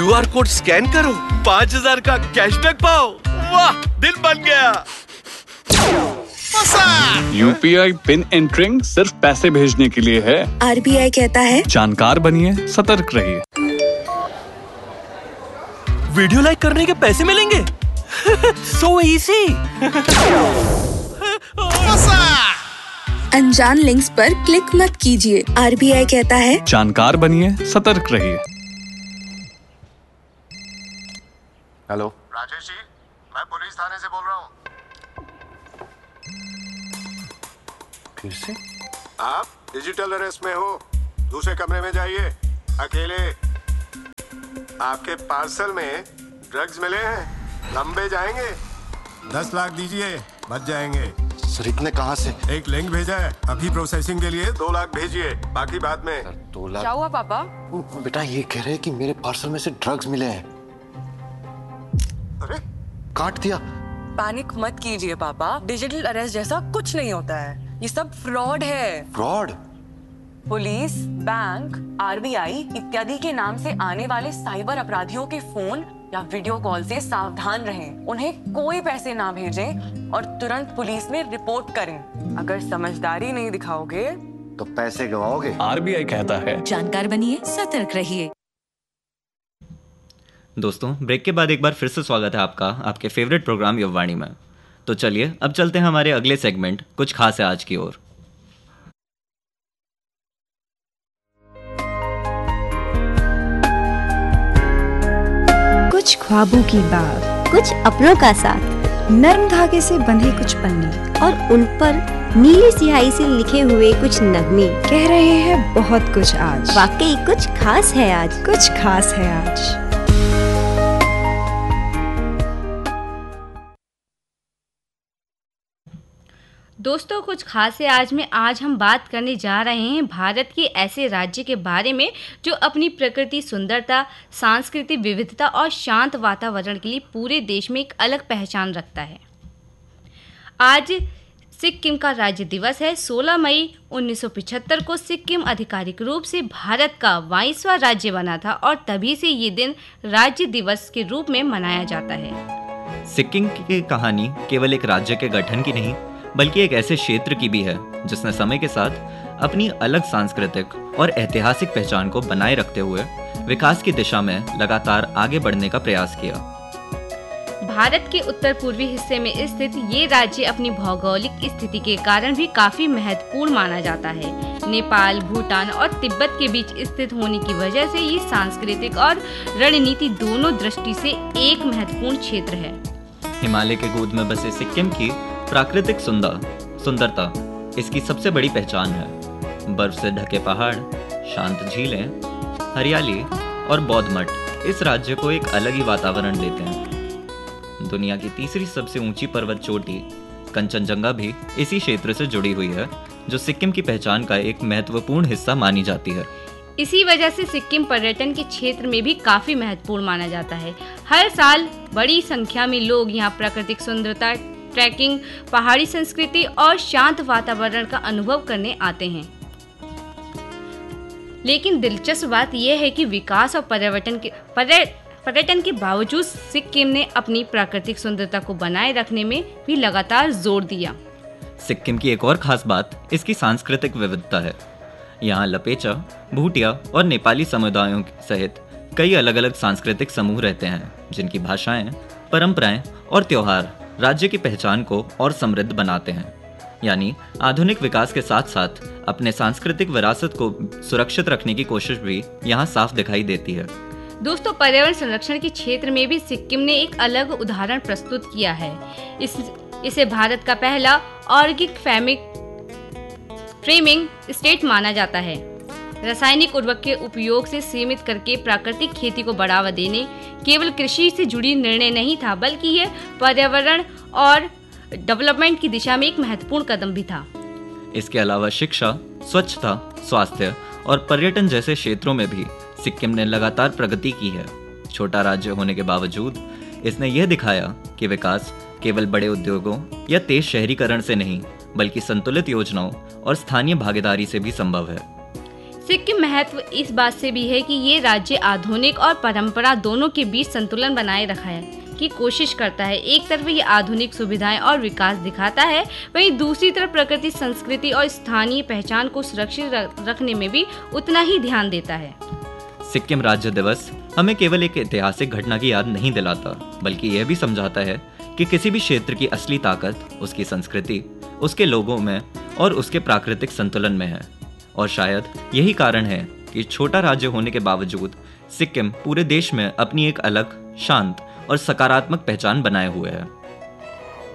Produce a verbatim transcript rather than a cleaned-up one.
Q R code scan करो, पाँच हजार का कैशबैक पाओ। वाह, दिल बन गया। U P I pin entering सिर्फ पैसे भेजने के लिए है। आर बी आई कहता है जानकार बनिए, सतर्क रहिए। वीडियो लाइक करने के पैसे मिलेंगे। So easy. अनजान लिंक्स पर क्लिक मत कीजिए। आर बी आई कहता है जानकार बनिए, सतर्क रहिए। हेलो राजेश जी, मैं पुलिस थाने से बोल रहा हूँ। फिर से आप डिजिटल अरेस्ट में हो, दूसरे कमरे में जाइए, अकेले। आपके पार्सल में ड्रग्स मिले हैं, लंबे जाएंगे। दस लाख दीजिए, बच जाएंगे। सर इतने कहाँ से? एक लिंक भेजा है, अभी प्रोसेसिंग के लिए दो लाख भेजिए, बाकी बाद में। सर दो लाख? क्या हुआ पापा? बेटा ये कह रहे हैं कि मेरे पार्सल में से ड्रग्स मिले हैं। अरे काट दिया। पैनिक मत कीजिए पापा, डिजिटल अरेस्ट जैसा कुछ नहीं होता है, ये सब फ्रॉड है। Fraud? Police, bank, R B I इत्यादि के नाम से आने वाले साइबर अपराधियों के फोन या वीडियो कॉल से सावधान रहें। उन्हें कोई पैसे ना भेजें और तुरंत पुलिस में रिपोर्ट करें। अगर समझदारी नहीं दिखाओगे तो पैसे गवाओगे। आर बी आई कहता है जानकार बनिए, सतर्क रहिए। दोस्तों, ब्रेक के बाद एक बार फिर से स्वागत है आपका आपके फेवरेट प्रोग्राम युववाणी में। तो चलिए अब चलते हैं हमारे अगले सेगमेंट कुछ खास है आज की ओर। कुछ ख्वाबों की बात, कुछ अपनों का साथ, नर्म धागे से बंधे कुछ पन्ने और उन पर नीली स्याही से लिखे हुए कुछ नगमे कह रहे हैं बहुत कुछ आज। वाकई कुछ खास है आज, कुछ खास है आज। दोस्तों, कुछ खास है आज में आज हम बात करने जा रहे हैं भारत के ऐसे राज्य के बारे में जो अपनी प्रकृति सुंदरता, सांस्कृतिक विविधता और शांत वातावरण के लिए पूरे देश में एक अलग पहचान रखता है। आज सिक्किम का राज्य दिवस है। सोलह मई उन्नीस सौ पचहत्तर को सिक्किम आधिकारिक रूप से भारत का बाईसवां राज्य बना था और तभी से ये दिन राज्य दिवस के रूप में मनाया जाता है। सिक्किम की कहानी केवल एक राज्य के गठन की नहीं बल्कि एक ऐसे क्षेत्र की भी है जिसने समय के साथ अपनी अलग सांस्कृतिक और ऐतिहासिक पहचान को बनाए रखते हुए विकास की दिशा में लगातार आगे बढ़ने का प्रयास किया। भारत के उत्तर पूर्वी हिस्से में स्थित ये राज्य अपनी भौगोलिक स्थिति के कारण भी काफी महत्वपूर्ण माना जाता है। नेपाल, भूटान और तिब्बत के बीच स्थित होने की वजह से ये सांस्कृतिक और रणनीति दोनों दृष्टि से एक महत्वपूर्ण क्षेत्र है। हिमालय के गोद में बसे सिक्किम की प्राकृतिक सुंदर सुंदरता इसकी सबसे बड़ी पहचान है। बर्फ से ढके पहाड़, शांत झीलें, हरियाली और बौद्ध मठ इस राज्य को एक अलग ही वातावरण देते हैं। दुनिया की तीसरी सबसे ऊंची पर्वत चोटी कंचनजंगा भी इसी क्षेत्र से जुड़ी हुई है, जो सिक्किम की पहचान का एक महत्वपूर्ण हिस्सा मानी जाती है। इसी वजह से सिक्किम पर्यटन के क्षेत्र में भी काफी महत्वपूर्ण माना जाता है। हर साल बड़ी संख्या में लोग यहाँ प्राकृतिक सुंदरता, ट्रैकिंग, पहाड़ी संस्कृति और शांत वातावरण का अनुभव करने आते हैं। लेकिन दिलचस्प बात यह है कि विकास और पर्यटन के पर्यटन के बावजूद सिक्किम ने अपनी प्राकृतिक सुंदरता को बनाए रखने में भी लगातार जोर दिया। सिक्किम की एक और खास बात इसकी सांस्कृतिक विविधता है। यहाँ लपेचा, भूटिया और नेपाली समुदायों सहित कई अलग अलग सांस्कृतिक समूह रहते हैं, जिनकी भाषाएं, परंपराएं और त्योहार राज्य की पहचान को और समृद्ध बनाते हैं। यानी आधुनिक विकास के साथ साथ अपने सांस्कृतिक विरासत को सुरक्षित रखने की कोशिश भी यहाँ साफ दिखाई देती है। दोस्तों, पर्यावरण संरक्षण के क्षेत्र में भी सिक्किम ने एक अलग उदाहरण प्रस्तुत किया है। इस इसे भारत का पहला ऑर्गेनिक फ्रेमिंग स्टेट माना जाता है। रासायनिक उर्वरक के उपयोग से सीमित करके प्राकृतिक खेती को बढ़ावा देने केवल कृषि से जुड़ी निर्णय नहीं था, बल्कि यह पर्यावरण और डेवलपमेंट की दिशा में एक महत्वपूर्ण कदम भी था। इसके अलावा शिक्षा, स्वच्छता, स्वास्थ्य और पर्यटन जैसे क्षेत्रों में भी सिक्किम ने लगातार प्रगति की है। छोटा राज्य होने के बावजूद इसने यह दिखाया कि विकास केवल बड़े उद्योगों या तेज शहरीकरण से नहीं, बल्कि संतुलित योजनाओं और स्थानीय भागीदारी से भी संभव है। सिक्किम महत्व इस बात से भी है कि ये राज्य आधुनिक और परंपरा दोनों के बीच संतुलन बनाए रखा है की कोशिश करता है। एक तरफ ये आधुनिक सुविधाएं और विकास दिखाता है, वहीं दूसरी तरफ प्रकृति, संस्कृति और स्थानीय पहचान को सुरक्षित रखने में भी उतना ही ध्यान देता है। सिक्किम राज्य दिवस हमें केवल एक ऐतिहासिक घटना की याद नहीं दिलाता, बल्कि यह भी समझाता है कि किसी भी क्षेत्र की असली ताकत उसकी संस्कृति, उसके लोगों में और उसके प्राकृतिक संतुलन में है। और शायद यही कारण है कि छोटा राज्य होने के बावजूद सिक्किम पूरे देश में अपनी एक अलग, शांत और सकारात्मक पहचान बनाए हुए है।